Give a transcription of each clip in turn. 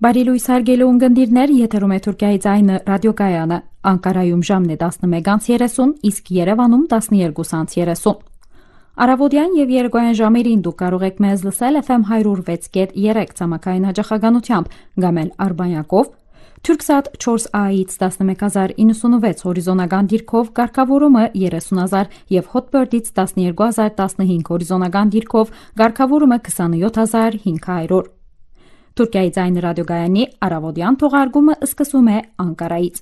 Բարի լույս հարգելի ունկնդիրներ, եթերում է Թուրքիայի ձայնը ռադիոկայանը։ Անկարայում ժամն է 11:30, իսկ Երևանում 12:30։ Առավոտյան եւ երեկոյան ժամերին դուք կարող եք մեզ լսել FM 106.3 ցամաքային հաճախականությամբ, կամ էլ Արբանյակով, Թուրքսատ 4A-ից 11096 հորիզոնական դիրքով, կարգավորումը 30000 եւ Hotbird-ից 12015 հորիզոնական դիրքով, կարգավորումը 27500։ Թուրքիայի ձայնը ռադիոգայանի առավոտյան թողարկումը սկսում է Անկարայից։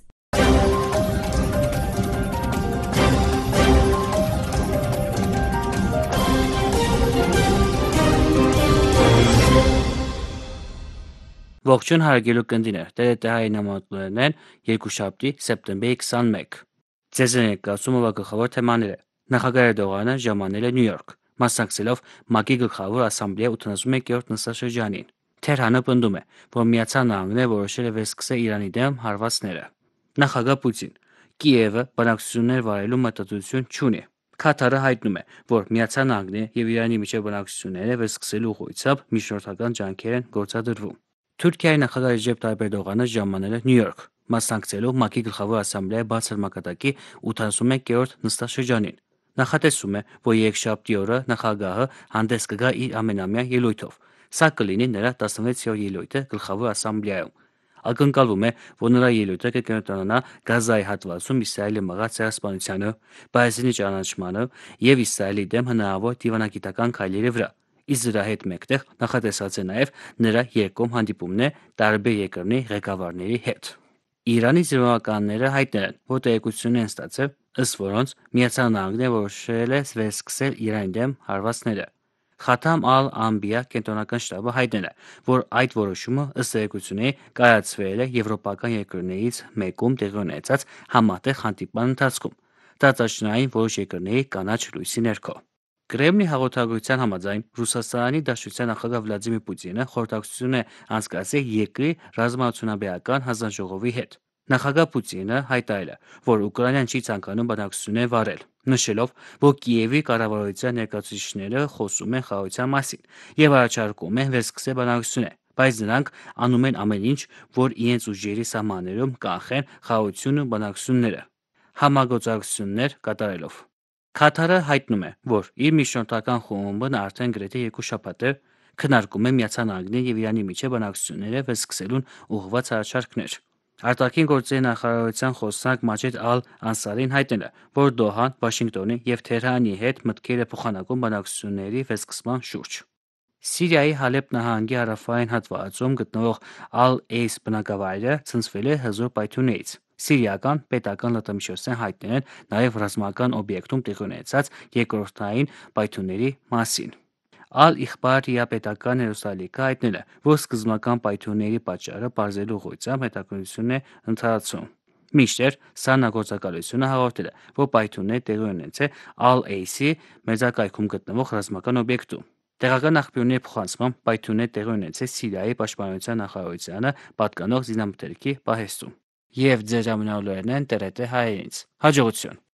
Ողջույն հարգելի կնդիներ, TRT-ի նամակներն են երկուշաբթի սեպտեմբերի 21։ Ձեզ ներկայացում ով գլխավոր թեմաները։ Նախագահ Էրդողանը ժամանել է Նյու Յորք, մասնակցելով ՄԱԿ-ի գլխավոր ասամբլեայի 81-րդ նստաշրջանին։ Թեհրանը պնդում է, որ Միացյալ Նահանգները որոշել է վերսկսել Իրանի դեմ հարվածները։ Նախագահ Պուտին. Կիևը բանակցություններ վարելու մտադրություն չունի։ Քաթարը հայտնում է, որ Միացյալ Նահանգները եւ Իրանի միջև բանակցությունները վերսկսելու ուղղությամբ միջնորդական ջանքեր են գործադրվում։ Թուրքիայի նախագահ Ռեջեփ Թայիփ Էրդողանը ժամանել է Նյու Յորք, մասնակցելով ՄԱԿ-ի գլխավոր ասամբլեայի բացր մակարդակի 81-րդ նստաշրջանին։ Նախատեսվում է, որ երկշաբթի օրը նախագահը հանդես կգա իր ամենամյա ելույթով։ Սա կլինի նրա 16-րդ ելույթը գլխավոր ասամբլեայում։ Ակնկալվում է, որ նրա ելույթը կկենտրոնանա Գազայի հատվածում Իսրայելի մղած ցեղասպանությանը, Պալեստինի ճանաչմանը եւ Իսրայելի դեմ հնարավոր դիվանագիտական քայլերի վրա։ Իսկ դրա հետ մեկտեղ նախատեսված է նաև նրա երկկողմ հանդիպումներ տարբեր երկրների ղեկավարների հետ։ Իրանի զինվորականները հայտնել են, որ տեղեկություններ են ստացել, ըստ որոնց Միացյալ Նահանգները որոշել է վերսկսել Իրանի դեմ հարվածները։ Խաթամ ալ-Անբիա կենտրոնական շտաբը հայտնել է, որ այդ որոշումը ըստ տեղեկությունների կայացվել է եվրոպական երկրներից մեկում տեղի ունեցած համատեղ հանդիպման ընթացքում, տարածաշրջանային որոշ երկրների կանաչ լույսի ներքո։ Կրեմլի հաղորդագրության համաձայն Ռուսաստանի Դաշնության նախագահ Վլադիմիր Պուտինը խորհրդակցություն է անցկացրել երկրի ռազմաարդյունաբերական հանձնաժողովի հետ։ Նախագահ Պուտինը հայտարարել է, որ Ուկրաինան չի ցանկանում բանակցություններ վարել, նշելով, որ Կիևի կառավարության ներկայացուցիչները խոսում են խաղաղության մասին եւ առաջարկում են վերսկսել բանակցություններ, բայց նրանք անում են ամեն ինչ, որ իրենց ուժերի սահմաններում կանխեն խաղաղությունն ու բանակցությունները, համագործակցություններ կատարելով։ Քաթարը հայտնում է, որ իր միջնորդական խումբն արդեն գրեթե 2 շաբաթ է քննարկում է Միացյալ Նահանգների եւ Իրանի միջև բանակցությունները վերսկսելուն ուղղված առաջարկներ։ Արտաքին գործերի նախարարության խոսնակ Մաջեդ Ալ-Անսարին հայտնել է, որ Դոհան, Վաշինգտոնի եւ Թեհրանի հետ մտքեր է փոխանակում բանակցությունների վերսկսման շուրջ։ Սիրիայի Հալեբ նահանգի հարավային հատվածում գտնվող Ալ-Էյս բնակավայրը ցնցվել է հզոր պայթյուններից։ Սիրիական պետական լրատվամիջոցներն հայտնել են նաև ռազմական օբյեկտում տեղի ունեցած երկրորդային պայթյունների մասին։ Ալ-Իխբարիա պետական հեռուստաալիքը հայտնել է, որ սկզբնական պայթյունների պատճառը պարզելու ուղղությամբ հետաքննություն է ընթացում։ Մինչդեռ ՍԱՆԱ գործակալությունը հաղորդել է, որ պայթյուններ տեղի ունեցել Ալ-Էյսի մեծակայքում գտնվող ռազմական օբյեկտում։ Տեղական աղբյուրների փոխանցմամբ պայթյուններ տեղի ունեցել Սիրիայի պաշտպանության նախարարությանը պատկանող զինամթերքի պահեստում։ Եվ ձեր ժամանալուրներն են TRT հայերենից։ Հաջողություն։